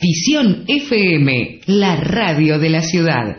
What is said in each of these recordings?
Visión FM, la radio de la ciudad.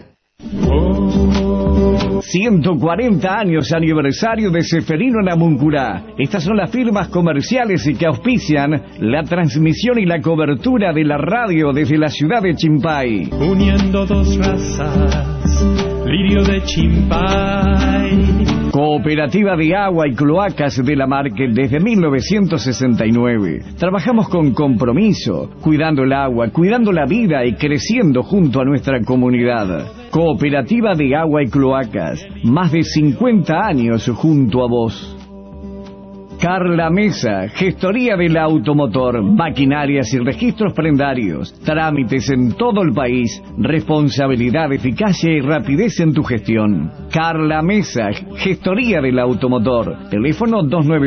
140 años aniversario de Ceferino Namuncurá. Estas son las firmas comerciales que auspician la transmisión y la cobertura de la radio desde la ciudad de Chimpay. Uniendo dos razas, lirio de Chimpay. Cooperativa de Agua y Cloacas de la Marque desde 1969. Trabajamos con compromiso, cuidando el agua, cuidando la vida y creciendo junto a nuestra comunidad. Cooperativa de Agua y Cloacas, más de 50 años junto a vos. Carla Mesa, gestoría del automotor, maquinarias y registros prendarios, trámites en todo el país, responsabilidad, eficacia y rapidez en tu gestión. Carla Mesa, gestoría del automotor, teléfono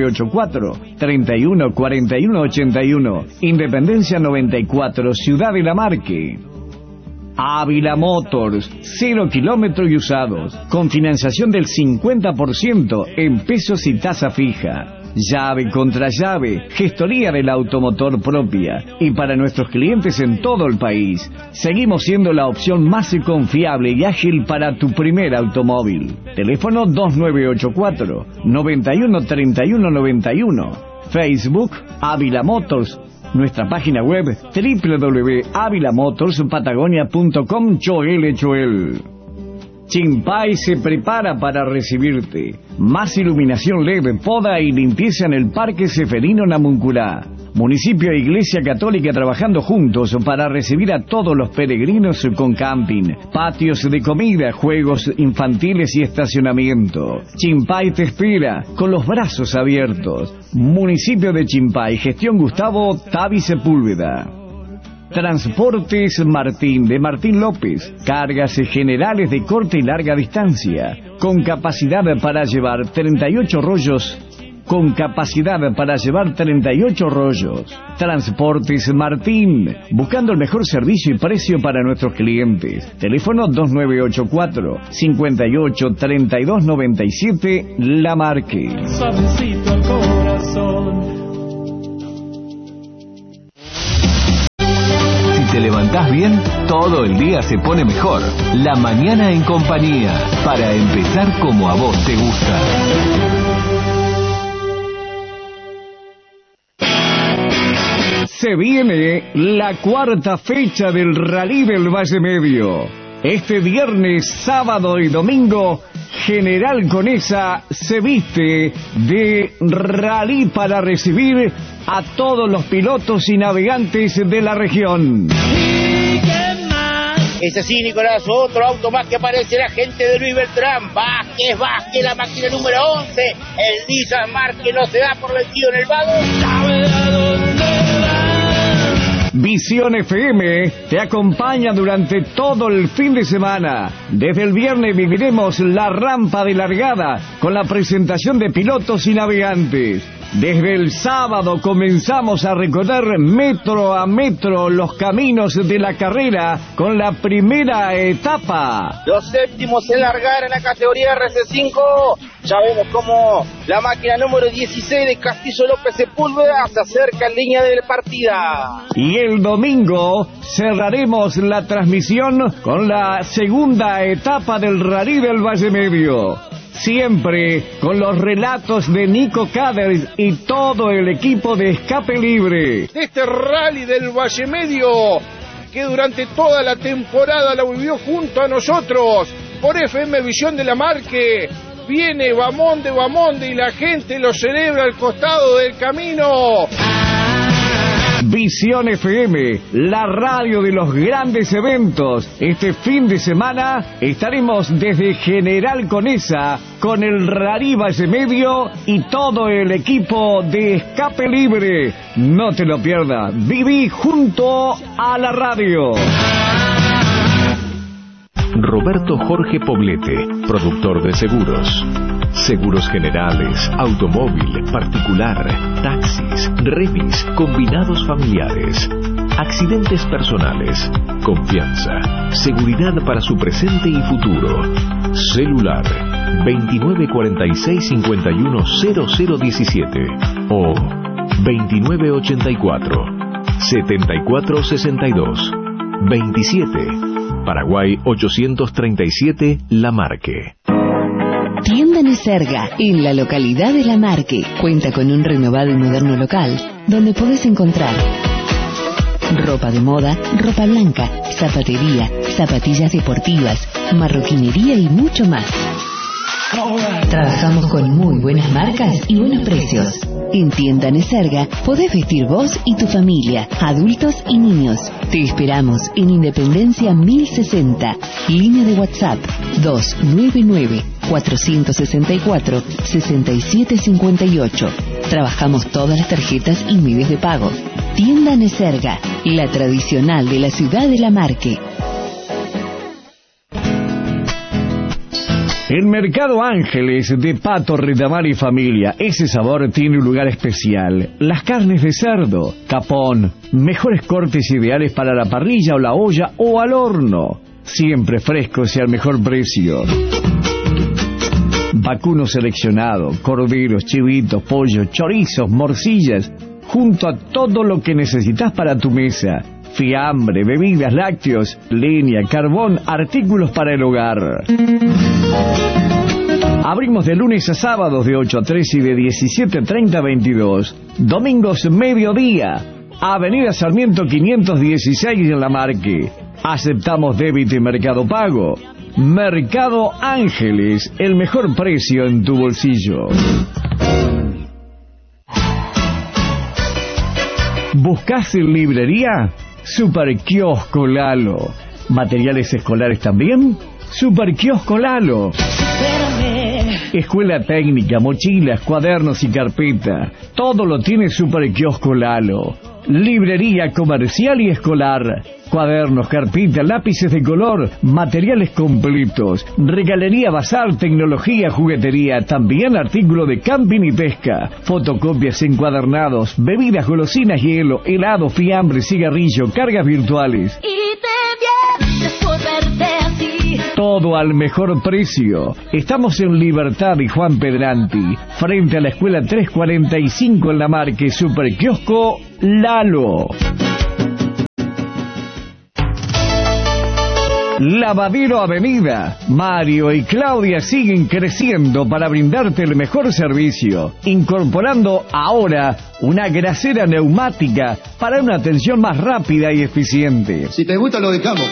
2984-314181, Independencia 94, Ciudad de la Marque. Ávila Motors, 0 kilómetros y usados, con financiación del 50% en pesos y tasa fija. Llave contra llave, gestoría del automotor propia. Y para nuestros clientes en todo el país, seguimos siendo la opción más confiable y ágil para tu primer automóvil. Teléfono 2984-913191. Facebook, Ávila Motors. Nuestra página web www.avilamotorspatagonia.com. Choel. Chimpay se prepara para recibirte. Más iluminación LED, poda y limpieza en el Parque Ceferino Namuncurá. Municipio e Iglesia Católica trabajando juntos para recibir a todos los peregrinos con camping, patios de comida, juegos infantiles y estacionamiento. Chimpay te espera con los brazos abiertos. Municipio de Chimpay, gestión Gustavo Tavi Sepúlveda. Transportes Martín de Martín López, cargas generales de corta y larga distancia, con capacidad para llevar 38 rollos. Transportes Martín, buscando el mejor servicio y precio para nuestros clientes. Teléfono 2984-583297, La Marque. Suavecito al corazón. Te levantás bien, todo el día se pone mejor. La mañana en compañía, para empezar como a vos te gusta. Se viene la cuarta fecha del Rally del Valle Medio. Este viernes, sábado y domingo, General Conesa se viste de rally para recibir a todos los pilotos y navegantes de la región. Es así, Nicolás, otro auto más que aparece, la gente de Luis Beltrán. Vázquez, la máquina número 11, el Nissan Marque no se da por vencido en el vado. Visión FM te acompaña durante todo el fin de semana. Desde el viernes viviremos la rampa de largada con la presentación de pilotos y navegantes. Desde el sábado comenzamos a recorrer metro a metro los caminos de la carrera con la primera etapa. Los séptimos en largar en la categoría RC5. Ya vemos cómo la máquina número 16 de Castillo López Sepúlveda se acerca en línea de partida. Y el domingo cerraremos la transmisión con la segunda etapa del Rally del Valle Medio. Siempre con los relatos de Nico Cáceres y todo el equipo de Escape Libre. Este Rally del Valle Medio, que durante toda la temporada lo vivió junto a nosotros, por FM Visión de la Marque. Viene Bamonde y la gente lo celebra al costado del camino. Visión FM, la radio de los grandes eventos. Este fin de semana estaremos desde General Conesa con el Rally Valle Medio y todo el equipo de Escape Libre. No te lo pierdas, viví junto a la radio. Roberto Jorge Poblete, productor de seguros. Seguros generales, automóvil, particular, taxis, remis, combinados familiares, accidentes personales, confianza, seguridad para su presente y futuro. Celular 2946-510017 o 2984 7462 27. Paraguay 837 Lamarque. Tienda Neserga, en la localidad de Lamarque, cuenta con un renovado y moderno local, donde podés encontrar ropa de moda, ropa blanca, zapatería, zapatillas deportivas, marroquinería y mucho más. Trabajamos con muy buenas marcas y buenos precios. En Tienda Neserga podés vestir vos y tu familia, adultos y niños. Te esperamos en Independencia 1060, línea de WhatsApp 299-464-6758. Trabajamos todas las tarjetas y medios de pago. Tienda Neserga, la tradicional de la ciudad de Lamarque. El Mercado Ángeles de Pato, Retamar y Familia. Ese sabor tiene un lugar especial. Las carnes de cerdo, capón, mejores cortes ideales para la parrilla o la olla o al horno. Siempre frescos y al mejor precio. Vacuno seleccionado, corderos, chivitos, pollos, chorizos, morcillas, junto a todo lo que necesitas para tu mesa. Fiambre, bebidas, lácteos, leña, carbón, artículos para el hogar. Abrimos de lunes a sábados de 8 a 3 y de 17:30 a 22. Domingos mediodía. Avenida Sarmiento 516 en Lamarque. Aceptamos débito y Mercado Pago. Mercado Ángeles, el mejor precio en tu bolsillo. ¿Buscás en librería? Super Kiosco Lalo. ¿Materiales escolares también? Super Kiosco Lalo. Escuela técnica, mochilas, cuadernos y carpeta. Todo lo tiene Super Kiosco Lalo. Librería comercial y escolar. Cuadernos, carpeta, lápices de color, materiales completos. Regalería bazar, tecnología, juguetería. También artículo de camping y pesca. Fotocopias, encuadernados, bebidas, golosinas, hielo, helado, fiambre, cigarrillo, cargas virtuales. Todo al mejor precio. Estamos en Libertad y Juan Pedranti, frente a la escuela 345 en Lamarque. Super Kiosco Lalo. Lavadero Avenida. Mario y Claudia siguen creciendo para brindarte el mejor servicio, incorporando ahora una grasera neumática para una atención más rápida y eficiente. Si te gusta lo dejamos.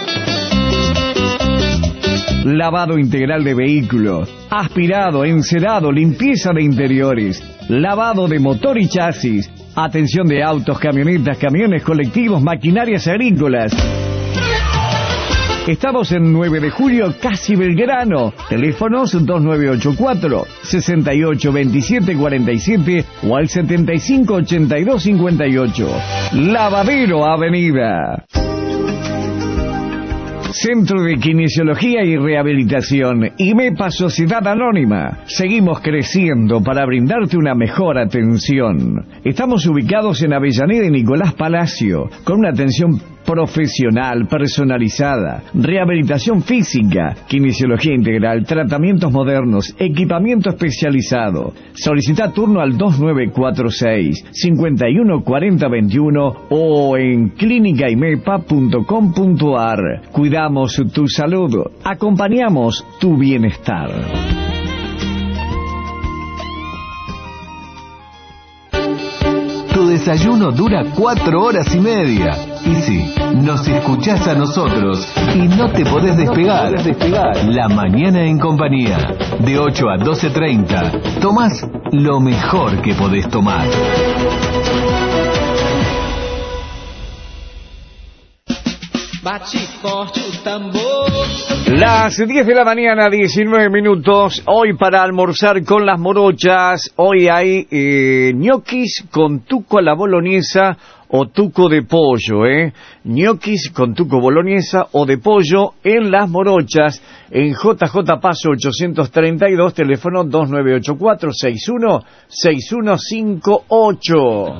Lavado integral de vehículos, aspirado, encerado, limpieza de interiores, lavado de motor y chasis, atención de autos, camionetas, camiones colectivos, maquinarias agrícolas. Estamos en 9 de julio, casi Belgrano. Teléfonos 2984-682747 o al 758258. Lavadero Avenida. Centro de Kinesiología y Rehabilitación, IMEPA Sociedad Anónima. Seguimos creciendo para brindarte una mejor atención. Estamos ubicados en Avellaneda y Nicolás Palacio, con una atención profesional, personalizada, rehabilitación física, kinesiología integral, tratamientos modernos, equipamiento especializado. Solicita turno al 2946-514021 o en clinicaimepa.com.ar. Cuidamos tu salud, acompañamos tu bienestar. Tu desayuno dura 4 horas y media. Y sí, nos escuchás a nosotros y no te podés despegar. La mañana en compañía, de 8 a 12:30. Tomás lo mejor que podés tomar. Las 10 de la mañana, 19 minutos. Hoy para almorzar con las morochas. Hoy hay ñoquis con tuco a la boloñesa o tuco de pollo, ñoquis con tuco boloñesa o de pollo en las morochas, en JJ Paso 832, teléfono 2984-616158.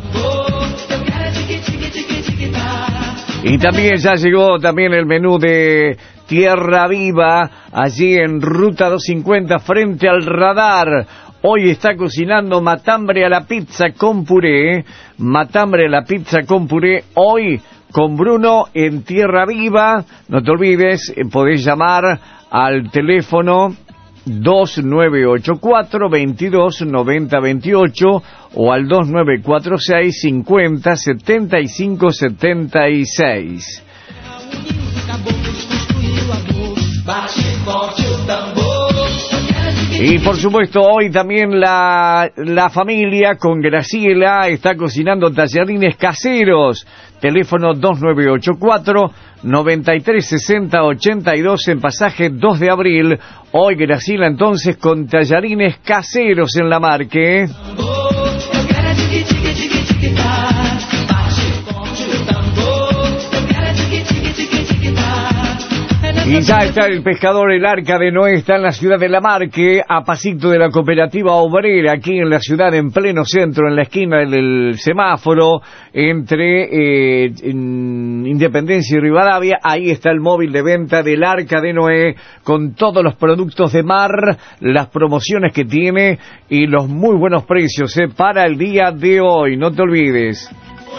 Y también ya llegó también el menú de Tierra Viva, allí en Ruta 250, frente al radar. Hoy está cocinando matambre a la pizza con puré. Matambre a la pizza con puré. Hoy con Bruno en Tierra Viva. No te olvides, podés llamar al teléfono 2984-229028 o al 2946-50-75-76. Y por supuesto hoy también la familia con Graciela está cocinando tallarines caseros. Teléfono 2984-936082 en pasaje 2 de abril. Hoy Graciela entonces con tallarines caseros en la Marque. Y ya está el pescador El Arca de Noé, está en la ciudad de La Marque, a pasito de la cooperativa obrera, aquí en la ciudad, en pleno centro, en la esquina del semáforo, entre Independencia y Rivadavia. Ahí está el móvil de venta del Arca de Noé, con todos los productos de mar, las promociones que tiene y los muy buenos precios para el día de hoy, no te olvides.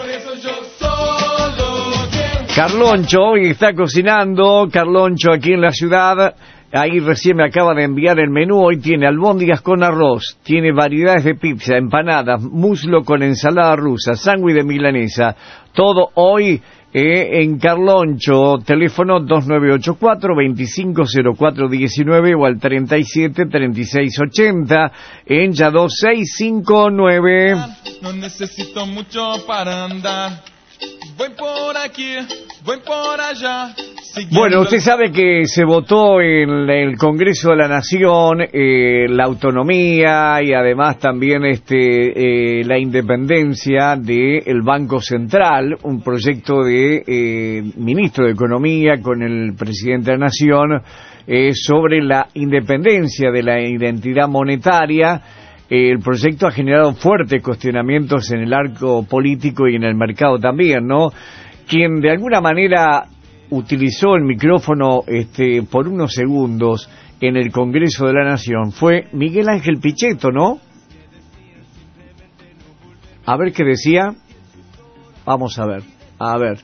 Carloncho hoy está cocinando, Carloncho aquí en la ciudad, ahí recién me acaba de enviar el menú, hoy tiene albóndigas con arroz, tiene variedades de pizza, empanadas, muslo con ensalada rusa, sándwich de milanesa, todo hoy en Carloncho, teléfono 2984-250419 o al 373680 en Yadó 659. No necesito mucho para andar. Voy por aquí, voy por allá. Bueno, usted sabe que se votó en el Congreso de la Nación la autonomía y además también la independencia del Banco Central, un proyecto de ministro de Economía con el presidente de la Nación sobre la independencia de la identidad monetaria. El proyecto ha generado fuertes cuestionamientos en el arco político y en el mercado también, ¿no? Quien de alguna manera utilizó el micrófono por unos segundos en el Congreso de la Nación fue Miguel Ángel Pichetto, ¿no? A ver qué decía. Vamos a ver. ¿Realmente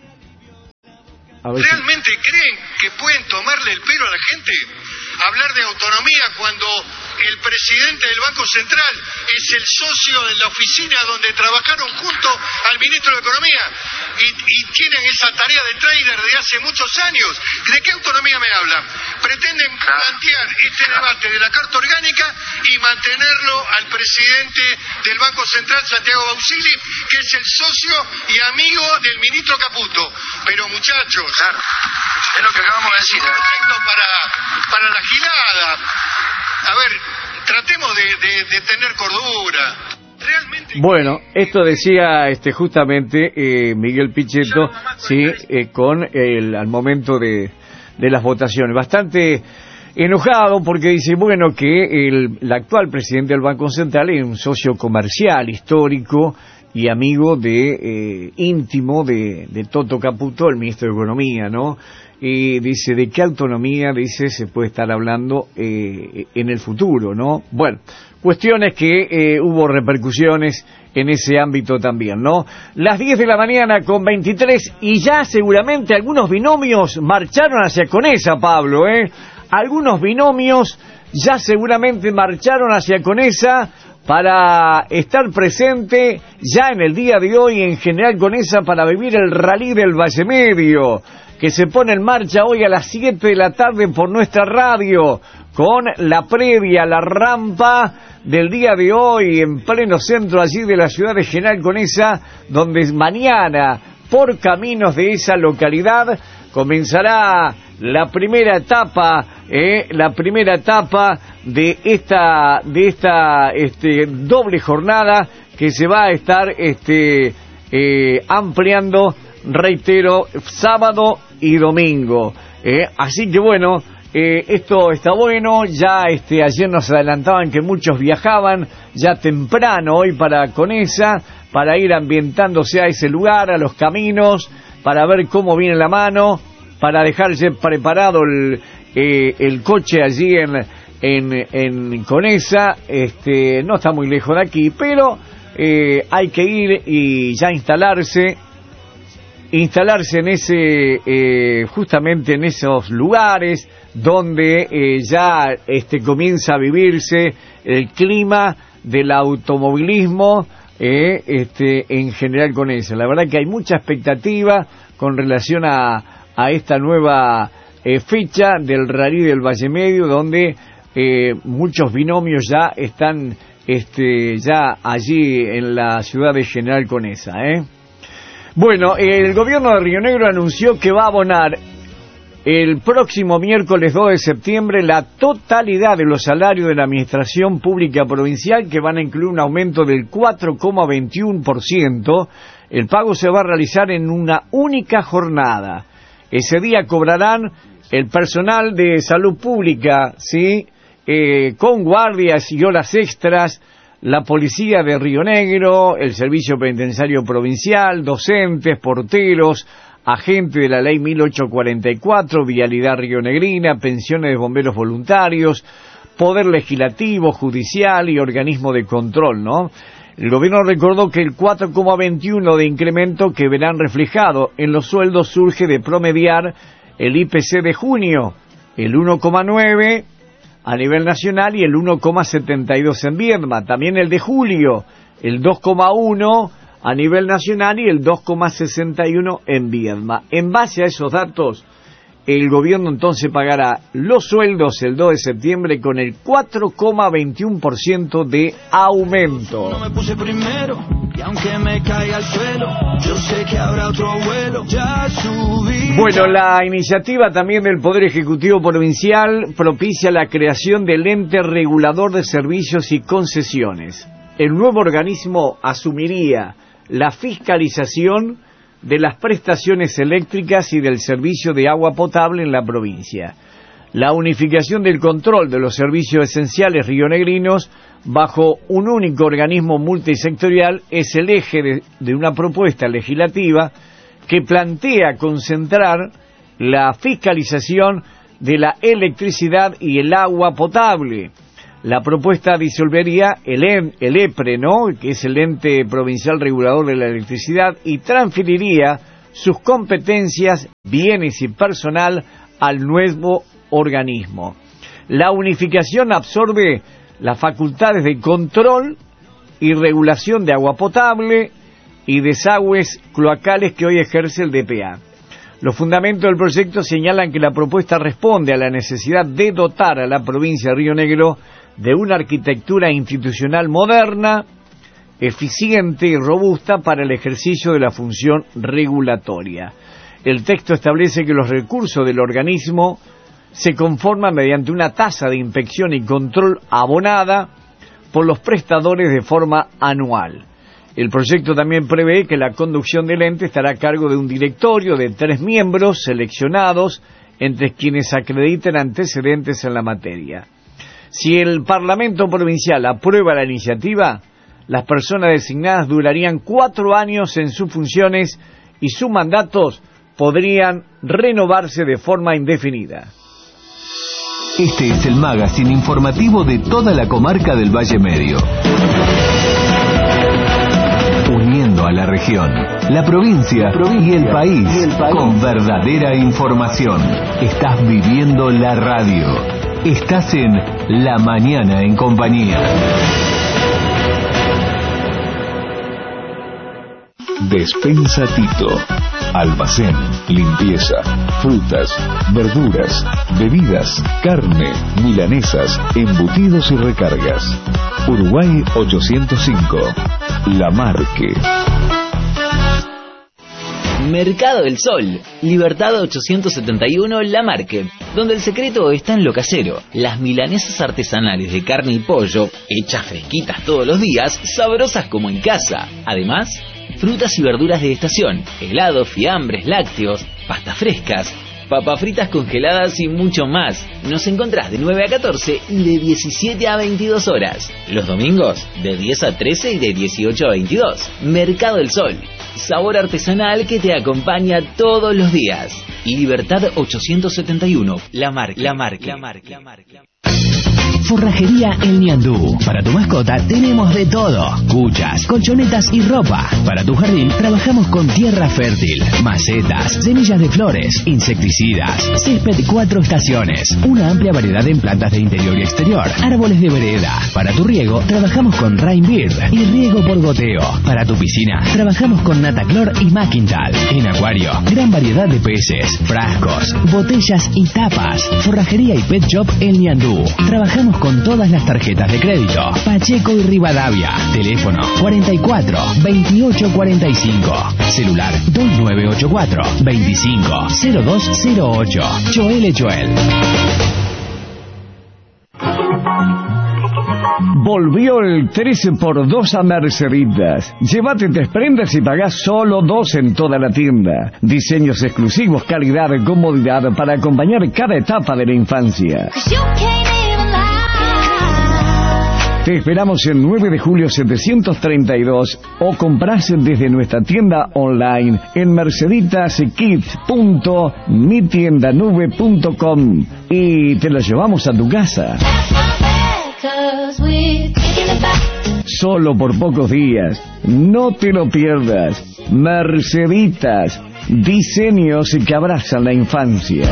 creen que pueden tomarle el pelo a la gente? Hablar de autonomía cuando el presidente del Banco Central es el socio de la oficina donde trabajaron junto al ministro de Economía y tienen esa tarea de trader de hace muchos años. ¿De qué autonomía me hablan? Pretenden plantear este debate de la Carta Orgánica y mantenerlo al presidente del Banco Central, Santiago Bausili, que es el socio y amigo del ministro Caputo. Pero muchachos, claro, es lo que acabamos de decir. Para la gilada. A ver, tratemos de tener cordura. Realmente. Bueno, esto decía justamente Miguel Pichetto, sí, al momento de las votaciones. Bastante enojado porque dice, bueno, que el actual presidente del Banco Central es un socio comercial, histórico y amigo íntimo de Toto Caputo, el ministro de Economía, ¿no? Y dice, ¿de qué autonomía, dice, se puede estar hablando en el futuro, no? Bueno, cuestiones que hubo repercusiones en ese ámbito también, ¿no? Las 10 de la mañana con 23 y ya seguramente algunos binomios marcharon hacia Conesa, Pablo, Algunos binomios ya seguramente marcharon hacia Conesa para estar presente ya en el día de hoy en General Conesa para vivir el Rally del Valle Medio, que se pone en marcha hoy a las 7 de la tarde por nuestra radio, con la previa, la rampa del día de hoy en pleno centro allí de la ciudad de General Conesa, donde mañana, por caminos de esa localidad, comenzará la primera etapa de esta doble jornada que se va a estar ampliando, reitero, sábado y domingo. Así que bueno, esto está bueno. Ya ayer nos adelantaban que muchos viajaban ya temprano hoy para Conesa, para ir ambientándose a ese lugar, a los caminos, para ver cómo viene la mano, para dejarse preparado el coche allí en Conesa, no está muy lejos de aquí, pero hay que ir y ya instalarse en ese, justamente en esos lugares donde ya comienza a vivirse el clima del automovilismo en general con eso. La verdad que hay mucha expectativa con relación a esta nueva fecha del Rally del Valle Medio, donde muchos binomios ya están ya allí en la ciudad de General Conesa. Bueno, el gobierno de Río Negro anunció que va a abonar el próximo miércoles 2 de septiembre la totalidad de los salarios de la Administración Pública Provincial, que van a incluir un aumento del 4,21%. El pago se va a realizar en una única jornada. Ese día cobrarán el personal de salud pública, ¿sí? Con guardias y horas extras, la policía de Río Negro, el Servicio Penitenciario Provincial, docentes, porteros, agente de la ley 1844, Vialidad Rionegrina, pensiones de bomberos voluntarios, poder legislativo, judicial y organismo de control, ¿no? El gobierno recordó que el 4,21 de incremento que verán reflejado en los sueldos surge de promediar el IPC de junio, el 1,9 a nivel nacional y el 1,72 en Viedma, también el de julio, el 2,1 a nivel nacional y el 2,61 en Viedma. En base a esos datos, el gobierno entonces pagará los sueldos el 2 de septiembre con el 4,21% de aumento. No me puse primero, y aunque me caiga al suelo, yo sé que habrá otro vuelo, ya subí. Bueno, la iniciativa también del Poder Ejecutivo Provincial propicia la creación del ente regulador de servicios y concesiones. El nuevo organismo asumiría la fiscalización de las prestaciones eléctricas y del servicio de agua potable en la provincia. La unificación del control de los servicios esenciales rionegrinos bajo un único organismo multisectorial es el eje de una propuesta legislativa que plantea concentrar la fiscalización de la electricidad y el agua potable. La propuesta disolvería el EPRE, ¿no?, que es el Ente Provincial Regulador de la Electricidad, y transferiría sus competencias, bienes y personal al nuevo organismo. La unificación absorbe las facultades de control y regulación de agua potable y desagües cloacales que hoy ejerce el DPA. Los fundamentos del proyecto señalan que la propuesta responde a la necesidad de dotar a la provincia de Río Negro de una arquitectura institucional moderna, eficiente y robusta para el ejercicio de la función regulatoria. El texto establece que los recursos del organismo se conforman mediante una tasa de inspección y control abonada por los prestadores de forma anual. El proyecto también prevé que la conducción del ente estará a cargo de un directorio de 3 miembros seleccionados entre quienes acrediten antecedentes en la materia. Si el Parlamento Provincial aprueba la iniciativa, las personas designadas durarían 4 años en sus funciones y sus mandatos podrían renovarse de forma indefinida. Este es el magazine informativo de toda la comarca del Valle Medio. Uniendo a la región, la provincia y el país con verdadera información. Estás viviendo la radio. Estás en La Mañana en Compañía. Despensa Tito. Almacén, limpieza, frutas, verduras, bebidas, carne, milanesas, embutidos y recargas. Uruguay 805. La Marque. Mercado del Sol, Libertad 871 La Marque, donde el secreto está en lo casero. Las milanesas artesanales de carne y pollo, hechas fresquitas todos los días, sabrosas como en casa. Además, frutas y verduras de estación, helados, fiambres, lácteos, pastas frescas, papas fritas congeladas y mucho más. Nos encontrás de 9 a 14 y de 17 a 22 horas. Los domingos, de 10 a 13 y de 18 a 22. Mercado del Sol. Sabor artesanal que te acompaña todos los días. Y Libertad 871, La Marque. Forrajería El Ñandú. Para tu mascota tenemos de todo: cuchas, colchonetas y ropa. Para tu jardín trabajamos con tierra fértil, macetas, semillas de flores, insecticidas, césped 4 estaciones, una amplia variedad en plantas de interior y exterior, árboles de vereda. Para tu riego trabajamos con Rainbeer y riego por goteo. Para tu piscina trabajamos con Nataclor y Maquintal. En acuario, gran variedad de peces, frascos, botellas y tapas. Forrajería y Pet Shop El Ñandú. Trabajamos con todas las tarjetas de crédito. Pacheco y Rivadavia. Teléfono 44 28 45. Celular 2984 25 0208. Joel. Volvió el 13x2 a Merceditas. Llévate 3 prendas y pagás solo 2 en toda la tienda. Diseños exclusivos, calidad y comodidad para acompañar cada etapa de la infancia. Te esperamos en 9 de julio 732 o comprás desde nuestra tienda online en merceditaskit.mitiendanube.com y te lo llevamos a tu casa. Solo por pocos días. No te lo pierdas. Merceditas. Diseños que abrazan la infancia.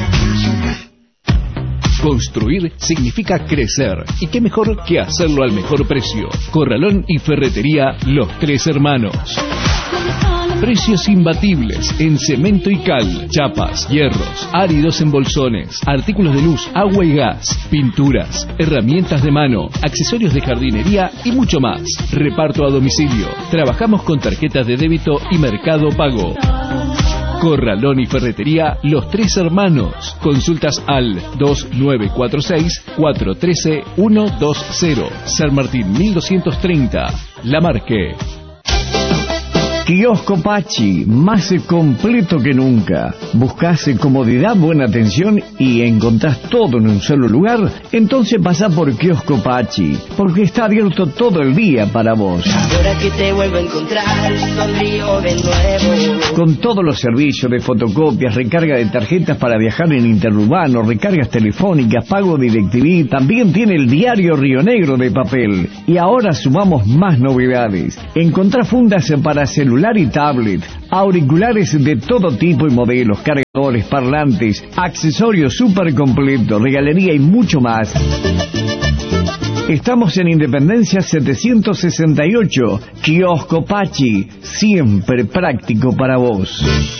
Construir significa crecer, y qué mejor que hacerlo al mejor precio. Corralón y Ferretería Los Tres Hermanos. Precios imbatibles en cemento y cal, chapas, hierros, áridos en bolsones, artículos de luz, agua y gas, pinturas, herramientas de mano, accesorios de jardinería y mucho más. Reparto a domicilio. Trabajamos con tarjetas de débito y Mercado Pago. Corralón y Ferretería Los Tres Hermanos. Consultas al 2946-413-120. San Martín 1230. La Marque. Kiosco Pachi, más completo que nunca. ¿Buscás comodidad, buena atención y encontrás todo en un solo lugar? Entonces pasá por Kiosco Pachi, porque está abierto todo el día para vos. Ahora que te vuelvo a encontrar, sonrío de nuevo. Con todos los servicios de fotocopias, recarga de tarjetas para viajar en interurbano, recargas telefónicas, pago de DirecTV, también tiene el diario Río Negro de papel. Y ahora sumamos más novedades. Encontrá fundas para celular y tablet, auriculares de todo tipo y modelos, cargadores, parlantes, accesorios súper completos, regalería y mucho más. Estamos en Independencia 768, Kiosco Pachi, siempre práctico para vos.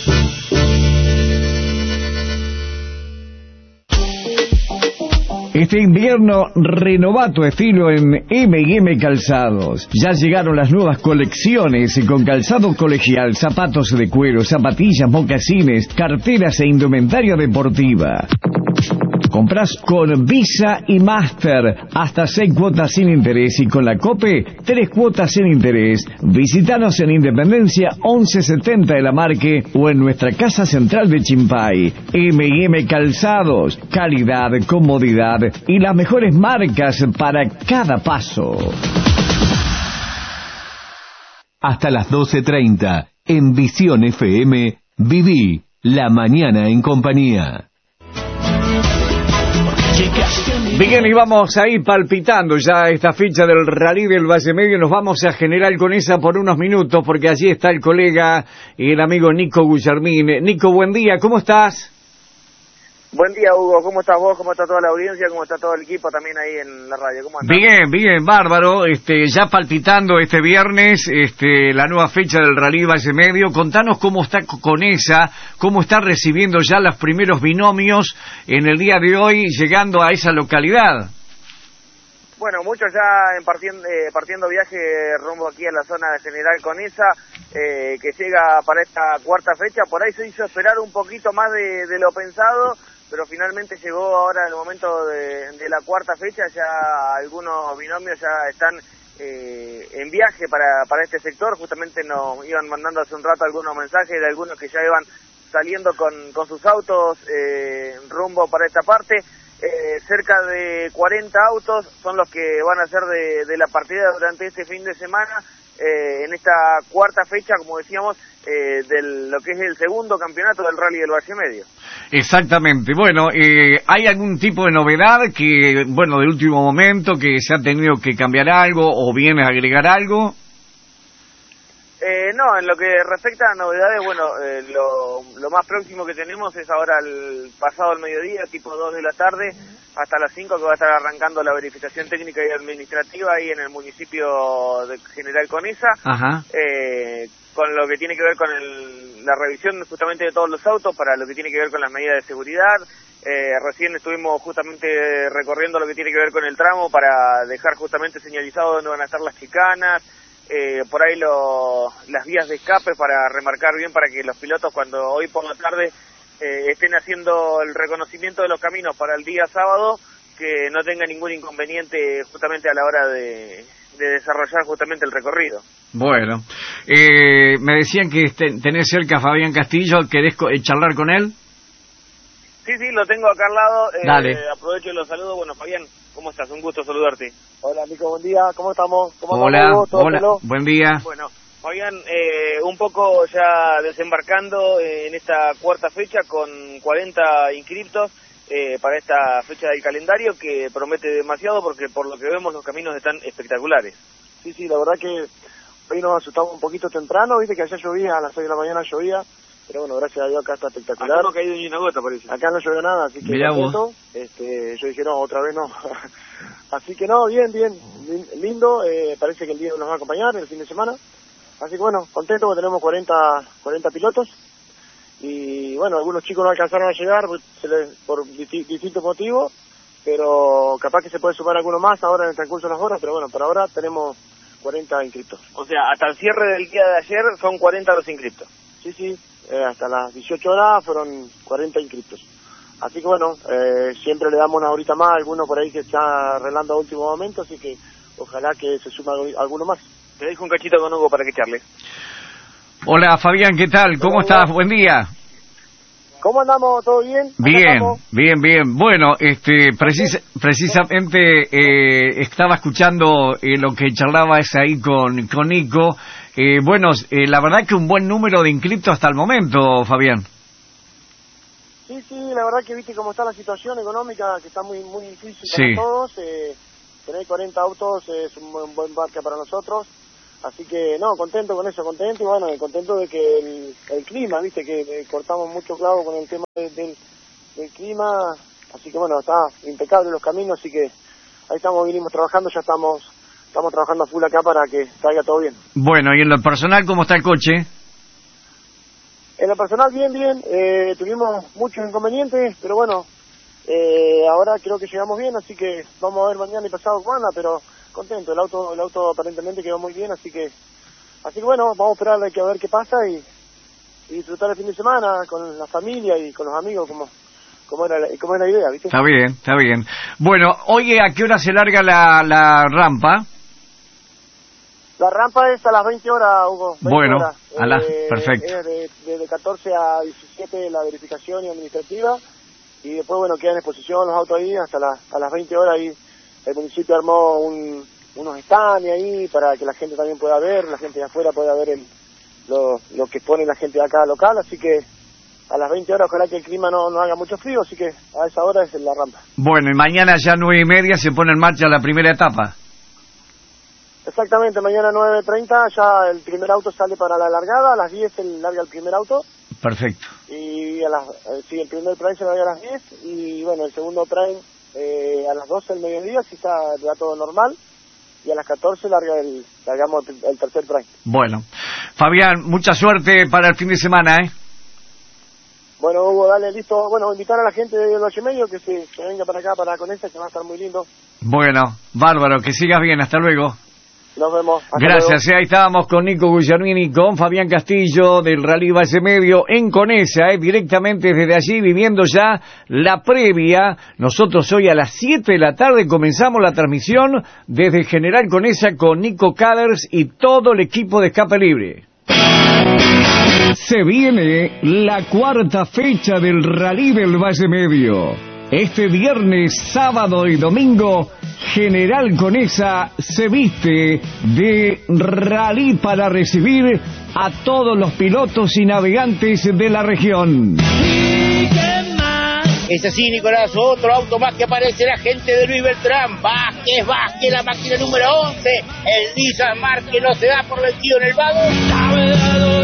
Este invierno renová tu estilo en M&M Calzados. Ya llegaron las nuevas colecciones con calzado colegial, zapatos de cuero, zapatillas, mocasines, carteras e indumentaria deportiva. Comprás con Visa y Master hasta 6 cuotas sin interés y con la COPE 3 cuotas sin interés. Visítanos en Independencia 1170 de la Marque o en nuestra casa central de Chimpay. M&M Calzados, calidad, comodidad y las mejores marcas para cada paso. Hasta las 12:30 en Visión FM, viví la mañana en compañía. Bien, y vamos a ir palpitando ya esta fecha del Rally del Valle Medio. Nos vamos a General Conesa por unos minutos porque allí está el colega y el amigo Nico Guillermín. Nico, buen día, ¿cómo estás? Buen día, Hugo, ¿cómo estás vos? ¿Cómo está toda la audiencia? ¿Cómo está todo el equipo también ahí en la radio? ¿Cómo andas? Bien, bárbaro. Ya palpitando este viernes la nueva fecha del Rally Valle Medio. Contanos cómo está Conesa, cómo está recibiendo ya los primeros binomios en el día de hoy, llegando a esa localidad. Bueno, muchos ya partiendo viaje rumbo aquí a la zona de General Conesa, que llega para esta cuarta fecha. Por ahí se hizo esperar un poquito más de lo pensado, pero finalmente llegó ahora el momento de la cuarta fecha. Ya algunos binomios ya están en viaje para este sector. Justamente nos iban mandando hace un rato algunos mensajes de algunos que ya iban saliendo con sus autos rumbo para esta parte. Cerca de 40 autos son los que van a ser de la partida durante este fin de semana. En esta cuarta fecha, como decíamos, de lo que es el segundo campeonato del Rally del Valle Medio. Exactamente. Bueno, ¿hay algún tipo de novedad que, bueno, de último momento, que se ha tenido que cambiar algo o bien agregar algo? No, en lo que respecta a novedades, bueno, lo más próximo que tenemos es ahora el pasado al mediodía, tipo 2 de la tarde, hasta las 5, que va a estar arrancando la verificación técnica y administrativa ahí en el municipio de General Conesa. Ajá. Con lo que tiene que ver con la revisión justamente de todos los autos, para lo que tiene que ver con las medidas de seguridad. Recién estuvimos justamente recorriendo lo que tiene que ver con el tramo para dejar justamente señalizado dónde van a estar las chicanas, por ahí las vías de escape para remarcar bien, para que los pilotos cuando hoy por la tarde estén haciendo el reconocimiento de los caminos para el día sábado, que no tenga ningún inconveniente justamente a la hora de desarrollar justamente el recorrido. Bueno, me decían que tenés cerca a Fabián Castillo, ¿querés charlar con él? Sí, lo tengo acá al lado. Dale. Aprovecho y los saludo. Bueno, Fabián, ¿cómo estás? Un gusto saludarte. Hola, Nico, buen día. ¿Cómo estamos? Hola, buen día. Bueno, Fabián, un poco ya desembarcando en esta cuarta fecha con 40 inscriptos para esta fecha del calendario, que promete demasiado porque por lo que vemos los caminos están espectaculares. Sí, la verdad que hoy nos asustamos un poquito temprano, viste que allá llovía, a las 6 de la mañana llovía, pero bueno, gracias a Dios acá está espectacular. Acá no ha caído ni una gota, parece. Acá no llovió nada, así que mirá vos. Yo dije no, otra vez no. Así que no, bien, lindo, parece que el día nos va a acompañar el fin de semana. Así que bueno, contento porque tenemos 40 pilotos. Y bueno, algunos chicos no alcanzaron a llegar por distintos motivos, pero capaz que se puede sumar alguno más ahora en el transcurso de las horas, pero bueno, por ahora tenemos 40 inscriptos. O sea, hasta el cierre del día de ayer son 40 los inscriptos. Sí, hasta las 18 horas fueron 40 inscriptos. Así que bueno, siempre le damos una horita más a alguno por ahí que está arreglando a último momento, así que ojalá que se suma alguno más. Te dejo un cachito con Hugo para que charles. Hola Fabián, ¿qué tal? ¿Cómo estás? Buen día. ¿Cómo andamos? ¿Todo bien? Bien. Bueno, precisamente estaba escuchando lo que charlabas ahí con Nico. Bueno, la verdad que un buen número de inscriptos hasta el momento, Fabián. Sí, la verdad que viste cómo está la situación económica, que está muy difícil para todos. Tener 40 autos es un buen marca para nosotros. Así que, no, contento con eso, y bueno, contento de que el clima, viste, que cortamos mucho clavo con el tema del clima, así que bueno, está impecable los caminos, así que ahí vinimos trabajando, ya estamos trabajando a full acá para que salga todo bien. Bueno, y en lo personal, ¿cómo está el coche? En lo personal, bien, tuvimos muchos inconvenientes, pero bueno, ahora creo que llegamos bien, así que vamos a ver mañana y pasado cómo anda, pero contento, el auto aparentemente quedó muy bien, así que bueno, vamos a esperar a ver qué pasa y disfrutar el fin de semana con la familia y con los amigos como era la idea, ¿viste? Está bien. Bueno, oye, ¿a qué hora se larga la rampa? La rampa es a las 20 horas, Hugo. 20 bueno, horas. Perfecto. Es de 14 a 17 la verificación y administrativa, y después, bueno, quedan en exposición los autos ahí hasta a las 20 horas ahí. El municipio armó unos stands ahí para que la gente también pueda ver, la gente de afuera pueda ver lo que pone la gente de acá local, así que a las 20 horas, ojalá que el clima no haga mucho frío, así que a esa hora es la rampa. Bueno, y mañana ya 9:30 se pone en marcha la primera etapa. Exactamente, mañana 9:30 ya el primer auto sale para la largada, a las 10 larga el primer auto. Perfecto. Y el primer prime se larga a las 10, y bueno, el segundo prime a las 12 del mediodía, si está todo normal, y a las 14 largamos el tercer prime. Bueno, Fabián, mucha suerte para el fin de semana, Bueno, Hugo, dale, listo. Bueno, invitar a la gente de Valle Medio que venga para acá, para Conesa, que va a estar muy lindo. Bueno, bárbaro, que sigas bien, hasta luego. Nos vemos. Gracias, ahí estábamos con Nico Guglielmini, con Fabián Castillo del Rally Valle Medio en Conesa, directamente desde allí viviendo ya la previa. Nosotros hoy a las 7 de la tarde comenzamos la transmisión desde General Conesa con Nico Caders y todo el equipo de Escape Libre. Se viene la cuarta fecha del Rally del Valle Medio. Este viernes, sábado y domingo General Conesa se viste de rally para recibir a todos los pilotos y navegantes de la región. Es así, Nicolás, otro auto más que aparece, la gente de Luis Beltrán. Vázquez, la máquina número 11. El Nissan Marque no se da por vencido en el vago.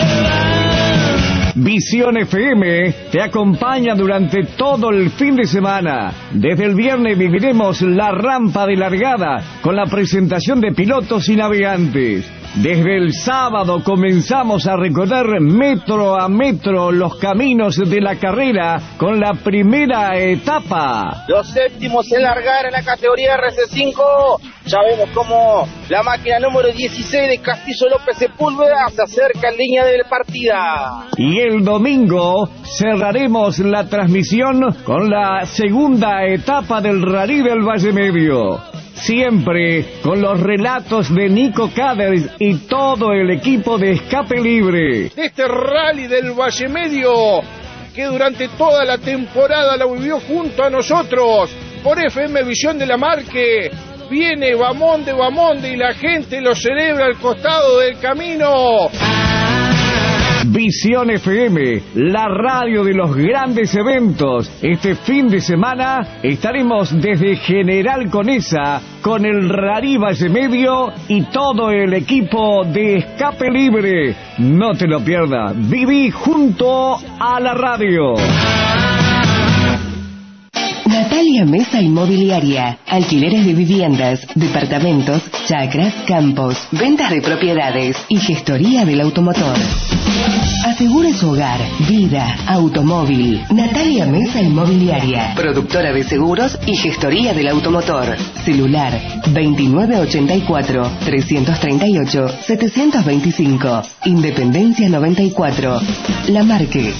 Visión FM te acompaña durante todo el fin de semana. Desde el viernes viviremos la rampa de largada con la presentación de pilotos y navegantes. Desde el sábado comenzamos a recorrer metro a metro los caminos de la carrera con la primera etapa. Los séptimos en largar en la categoría RC5. Ya vemos cómo la máquina número 16 de Castillo López Sepúlveda se acerca en línea de partida. Y el domingo cerraremos la transmisión con la segunda etapa del Rally del Valle Medio. Siempre con los relatos de Nico Cáceres y todo el equipo de Escape Libre. Este Rally del Valle Medio, que durante toda la temporada la vivió junto a nosotros por FM Visión de la Marque. Viene Bamonde y la gente lo celebra al costado del camino. Visión FM, la radio de los grandes eventos. Este fin de semana estaremos desde General Conesa con el Rally Valle Medio y todo el equipo de Escape Libre. No te lo pierdas, viví junto a la radio. Natalia Mesa Inmobiliaria, alquileres de viviendas, departamentos, chacras, campos, ventas de propiedades y gestoría del automotor. Asegure su hogar, vida, automóvil. Natalia Mesa Inmobiliaria, productora de seguros y gestoría del automotor. Celular 2984-338-725. Independencia 94. La Marque.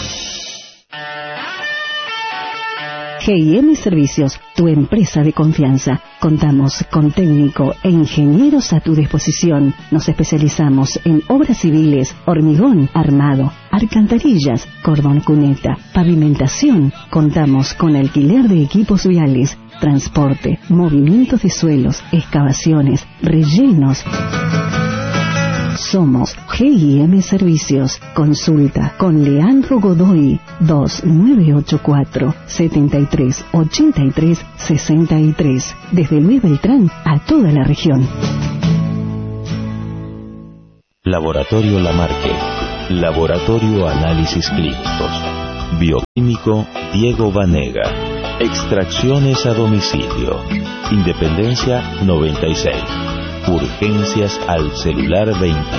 GIM Servicios, tu empresa de confianza. Contamos con técnico e ingenieros a tu disposición. Nos especializamos en obras civiles, hormigón armado, alcantarillas, cordón cuneta, pavimentación. Contamos con alquiler de equipos viales, transporte, movimientos de suelos, excavaciones, rellenos. Somos GIM Servicios. Consulta con Leandro Godoy 2984-7383-63. Desde Luis Beltrán a toda la región. Laboratorio La Marque. Laboratorio Análisis Clínicos. Bioquímico Diego Vanega. Extracciones a domicilio. Independencia 96. Urgencias al celular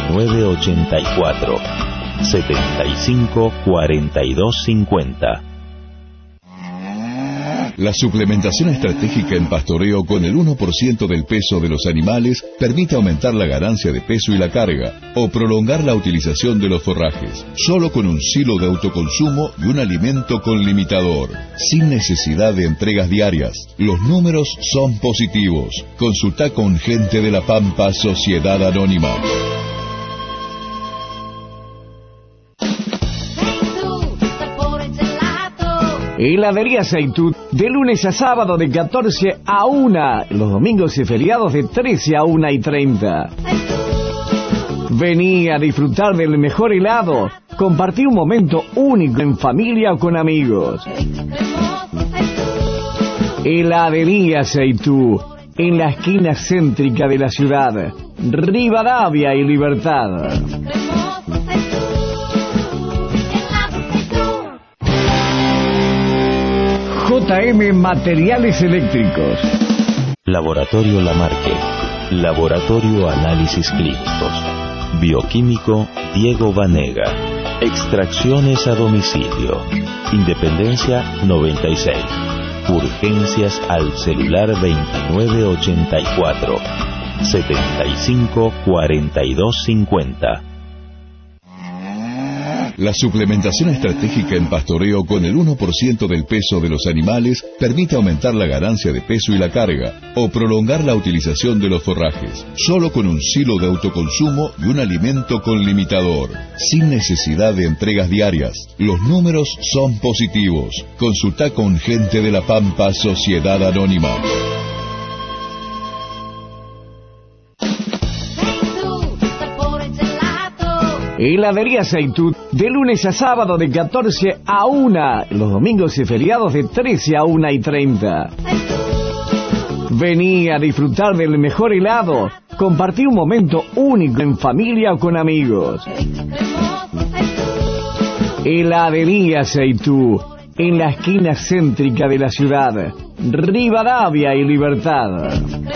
2984 75 42 50. La suplementación estratégica en pastoreo con el 1% del peso de los animales permite aumentar la ganancia de peso y la carga, o prolongar la utilización de los forrajes, solo con un silo de autoconsumo y un alimento con limitador, sin necesidad de entregas diarias. Los números son positivos. Consulta con Gente de la Pampa, Sociedad Anónima. Heladería Seitú, de lunes a sábado de 14 a 1, los domingos y feriados de 13 a 1:30. Vení a disfrutar del mejor helado, compartir un momento único en familia o con amigos. Heladería Seitú, en la esquina céntrica de la ciudad, Rivadavia y Libertad. JM Materiales Eléctricos. Laboratorio La Marque. Laboratorio Análisis Clínicos. Bioquímico Diego Vanega. Extracciones a domicilio. Independencia 96. Urgencias al celular 2984 75 42 50. La suplementación estratégica en pastoreo con el 1% del peso de los animales permite aumentar la ganancia de peso y la carga, o prolongar la utilización de los forrajes, solo con un silo de autoconsumo y un alimento con limitador, sin necesidad de entregas diarias. Los números son positivos. Consulta con Gente de la Pampa, Sociedad Anónima. Heladería Seitú, de lunes a sábado de 14 a 1, los domingos y feriados de 13 a 1:30. Vení a disfrutar del mejor helado, compartir un momento único en familia o con amigos. Heladería Seitú, en la esquina céntrica de la ciudad, Rivadavia y Libertad.